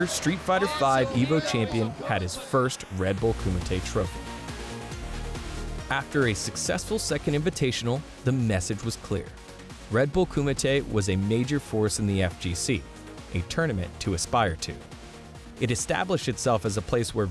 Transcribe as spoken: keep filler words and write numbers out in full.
Street Fighter five Evo champion had his first Red Bull Kumite trophy. After a successful second invitational, the message was clear. Red Bull Kumite was a major force in the F G C, a tournament to aspire to. It established itself as a place where